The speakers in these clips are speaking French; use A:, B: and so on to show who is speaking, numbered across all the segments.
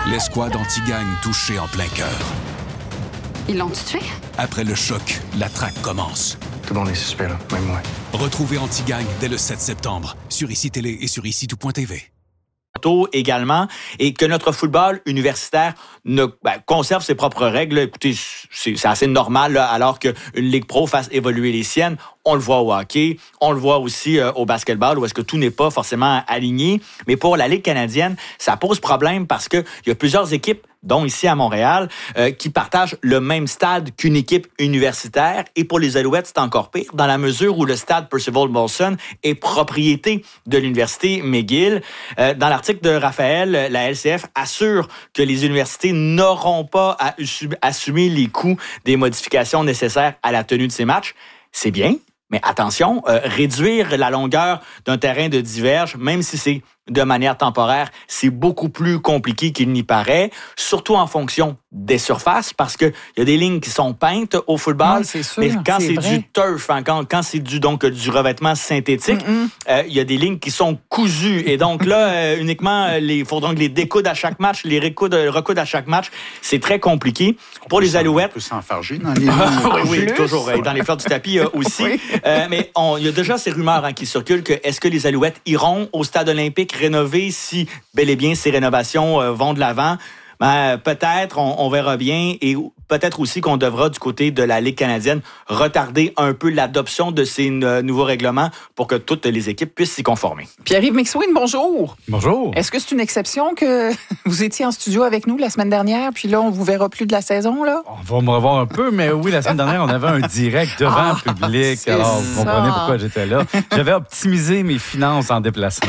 A: L'escouade anti-gang touchée en plein cœur.
B: Ils l'ont tué?
A: Après le choc, la traque commence.
C: Tout le monde est suspect, là, même moi.
A: Retrouvez Anti-Gang dès le 7 septembre sur ICI Télé et sur ICI-tout.tv.
D: Également, et que notre football universitaire conserve ses propres règles. Écoutez, c'est assez normal, là, alors qu'une Ligue pro fasse évoluer les siennes. On le voit au hockey, on le voit aussi au basketball, où est-ce que tout n'est pas forcément aligné. Mais pour la Ligue canadienne, ça pose problème parce qu'il y a plusieurs équipes, dont ici à Montréal, qui partagent le même stade qu'une équipe universitaire. Et pour les Alouettes, c'est encore pire, dans la mesure où le stade Percival Molson est propriété de l'Université McGill. Dans l'article de Raphaël, la LCF assure que les universités n'auront pas à assumer les coûts des modifications nécessaires à la tenue de ces matchs. C'est bien, mais attention, réduire la longueur d'un terrain de diverge, même si c'est de manière temporaire, c'est beaucoup plus compliqué qu'il n'y paraît, surtout en fonction des surfaces, parce que il y a des lignes qui sont peintes au football,
E: c'est sûr,
D: mais quand c'est
E: vrai.
D: du turf, quand c'est du revêtement synthétique, il y a des lignes qui sont cousues, et donc là, uniquement, il faudra que les découdent à chaque match, les recoudent à chaque match, c'est très compliqué. Pour les Alouettes...
F: On peut s'enfarger dans les lignes.
D: Oui, toujours, dans les fleurs du tapis aussi. Oui. Mais il y a déjà ces rumeurs qui circulent que est-ce que les Alouettes iront au stade olympique rénové si bel et bien ces rénovations vont de l'avant? Peut-être, on verra bien, et peut-être aussi qu'on devra, du côté de la Ligue canadienne, retarder un peu l'adoption de ces nouveaux règlements pour que toutes les équipes puissent s'y conformer.
E: Pierre-Yves McSween, bonjour.
G: Bonjour.
E: Est-ce que c'est une exception que vous étiez en studio avec nous la semaine dernière, puis là, on vous verra plus de la saison, là?
G: On va me revoir un peu, mais oui, la semaine dernière, on avait un direct devant le public. Alors, vous comprenez pourquoi j'étais là. J'avais optimisé mes finances en déplacement.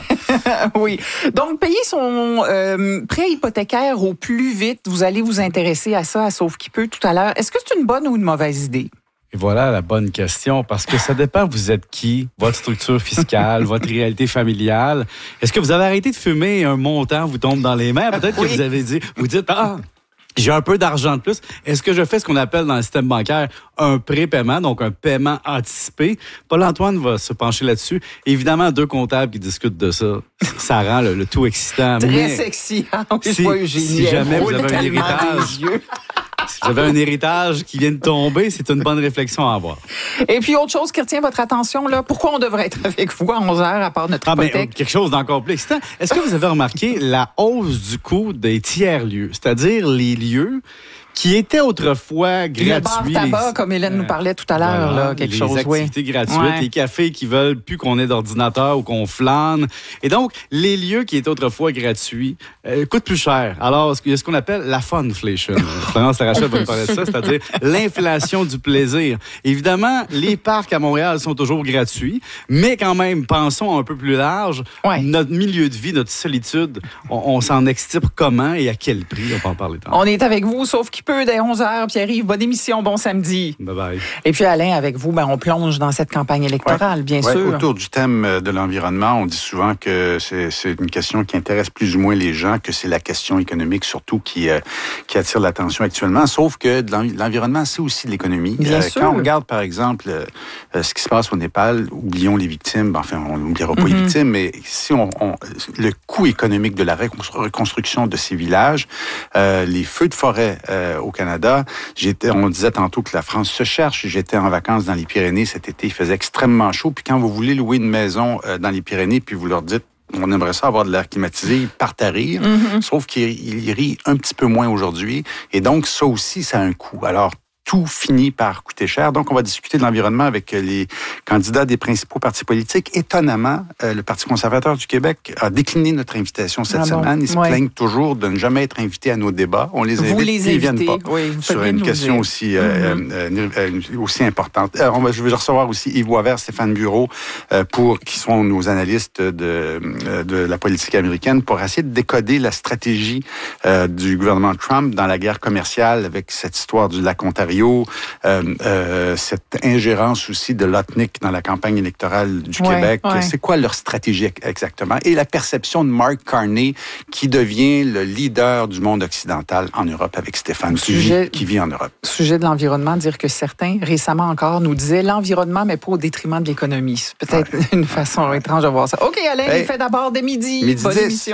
E: Oui. Donc, payer son prêt hypothécaire au plus vite, vous allez vous intéresser à ça, à Sauve qui peut, tout à l'heure. Est-ce que c'est une bonne ou une mauvaise idée?
G: Et voilà la bonne question, parce que ça dépend vous êtes qui, votre structure fiscale, votre réalité familiale. Est-ce que vous avez arrêté de fumer et un montant vous tombe dans les mains? Peut-être que vous dites, j'ai un peu d'argent de plus. Est-ce que je fais ce qu'on appelle dans le système bancaire un prépaiement, donc un paiement anticipé? Paul-Antoine va se pencher là-dessus. Évidemment, deux comptables qui discutent de ça. Ça rend le tout excitant.
E: Très sexy.
G: Si jamais vous avez un héritage... Si vous avez un héritage qui vient de tomber, c'est une bonne réflexion à avoir.
E: Et puis, autre chose qui retient votre attention, là, pourquoi on devrait être avec vous à 11h à part notre hypothèque?
G: Quelque chose d'encore plus excitant. Est-ce que vous avez remarqué la hausse du coût des tiers-lieux, c'est-à-dire les lieux qui étaient autrefois gratuits.
E: Le bar tabac, comme Hélène nous parlait tout à l'heure, là, quelque chose,
G: les activités gratuites, les cafés qui veulent plus qu'on ait d'ordinateur ou qu'on flâne. Et donc, les lieux qui étaient autrefois gratuits coûtent plus cher. Alors, il y a ce qu'on appelle la funflation. Florence Larachel va nous parler de ça, c'est-à-dire l'inflation du plaisir. Évidemment, les parcs à Montréal sont toujours gratuits, mais quand même, pensons un peu plus large. Notre milieu de vie, notre solitude, on s'en extirpe comment et à quel prix? On va en parler tantôt.
E: On est avec vous, sauf qu'il peut, dès 11h. Pierre-Yves, bonne émission, bon samedi.
G: Bye-bye.
E: Et puis, Alain, avec vous, on plonge dans cette campagne électorale, bien sûr.
F: Autour du thème de l'environnement, on dit souvent que c'est une question qui intéresse plus ou moins les gens, que c'est la question économique surtout qui attire l'attention actuellement. Sauf que l'environnement, c'est aussi de l'économie.
E: Bien sûr.
F: Quand on regarde, par exemple, ce qui se passe au Népal, oublions les victimes. Enfin, on n'oubliera pas les victimes, mais si le coût économique de la reconstruction de ces villages, les feux de forêt au Canada. On disait tantôt que la France se cherche. J'étais en vacances dans les Pyrénées cet été. Il faisait extrêmement chaud. Puis quand vous voulez louer une maison dans les Pyrénées, puis vous leur dites on aimerait ça avoir de l'air climatisé, ils partent à rire. Sauf qu'ils rient un petit peu moins aujourd'hui. Et donc, ça aussi, ça a un coût. Alors, tout finit par coûter cher. Donc, on va discuter de l'environnement avec les candidats des principaux partis politiques. Étonnamment, le Parti conservateur du Québec a décliné notre invitation cette semaine. Ils se plaignent toujours de ne jamais être invités à nos débats. On les invite, puis ils viennent pas.
E: Oui,
F: sur une question aussi importante. Je vais recevoir aussi Yves Boisvert, Stéphane Bureau, qui sont nos analystes de la politique américaine, pour essayer de décoder la stratégie du gouvernement Trump dans la guerre commerciale avec cette histoire du lac Ontario, cette ingérence aussi de l'OTNIC dans la campagne électorale du Québec. C'est quoi leur stratégie exactement? Et la perception de Mark Carney, qui devient le leader du monde occidental en Europe avec Stéphane, qui vit en Europe.
E: Sujet de l'environnement, dire que certains, récemment encore, nous disaient l'environnement, mais pas au détriment de l'économie. C'est peut-être une façon étrange de voir ça. OK, Alain, il fait d'abord dès midi. Bonne émission.